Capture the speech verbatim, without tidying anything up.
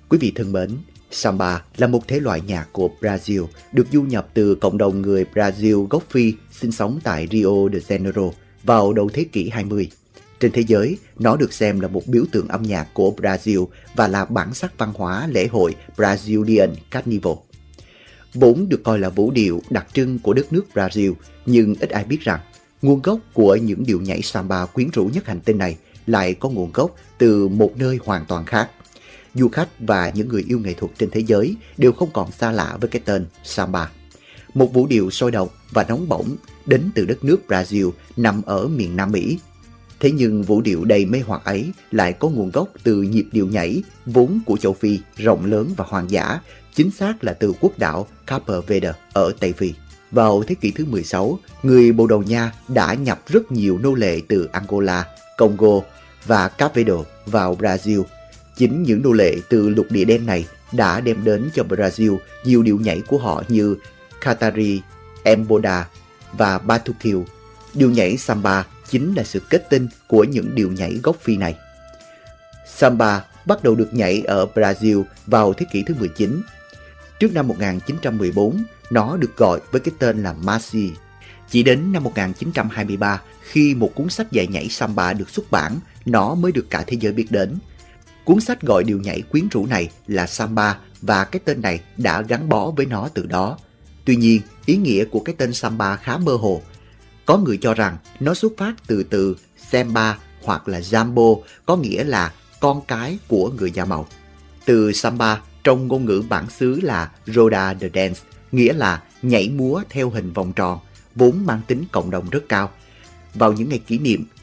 Quý vị thân mến, samba là một thể loại nhạc của Brazil được du nhập từ cộng đồng người Brazil gốc Phi sinh sống tại Rio de Janeiro vào đầu thế kỷ hai mươi. Trên thế giới, nó được xem là một biểu tượng âm nhạc của Brazil và là bản sắc văn hóa lễ hội Brazilian Carnival. Vốn được coi là vũ điệu đặc trưng của đất nước Brazil, nhưng ít ai biết rằng nguồn gốc của những điệu nhảy samba quyến rũ nhất hành tinh này lại có nguồn gốc từ một nơi hoàn toàn khác. Du khách và những người yêu nghệ thuật trên thế giới đều không còn xa lạ với cái tên samba. Một vũ điệu sôi động và nóng bỏng đến từ đất nước Brazil nằm ở miền Nam Mỹ. Thế nhưng vũ điệu đầy mê hoặc ấy lại có nguồn gốc từ nhịp điệu nhảy vốn của châu Phi rộng lớn và hoang dã, chính xác là từ quốc đảo Cape Verde ở Tây Phi. Vào thế kỷ thứ mười sáu, người Bồ Đào Nha đã nhập rất nhiều nô lệ từ Angola, Congo và Cape Verde vào Brazil. Chính những nô lệ từ lục địa đen này đã đem đến cho Brazil nhiều điệu nhảy của họ như Catari, Emboda và Batuque. Điệu nhảy samba chính là sự kết tinh của những điệu nhảy gốc Phi này. Samba bắt đầu được nhảy ở Brazil vào thế kỷ thứ mười chín. Trước năm một nghìn chín trăm mười bốn, nó được gọi với cái tên là Marchi. Chỉ đến năm một nghìn chín trăm hai mươi ba, khi một cuốn sách dạy nhảy samba được xuất bản, nó mới được cả thế giới biết đến. Cuốn sách gọi điệu nhảy quyến rũ này là samba và cái tên này đã gắn bó với nó từ đó. Tuy nhiên, ý nghĩa của cái tên samba khá mơ hồ. Có người cho rằng nó xuất phát từ từ samba hoặc là jambo, có nghĩa là con cái của người da màu. Từ samba trong ngôn ngữ bản xứ là roda de dance, nghĩa là nhảy múa theo hình vòng tròn, vốn mang tính cộng đồng rất cao. Vào những ngày kỷ niệm